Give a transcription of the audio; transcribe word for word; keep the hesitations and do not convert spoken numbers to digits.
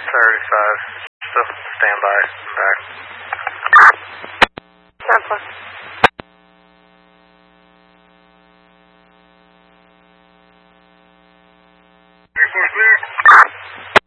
thirty-five. Still stand by. Back. nine plus. Air Force clear.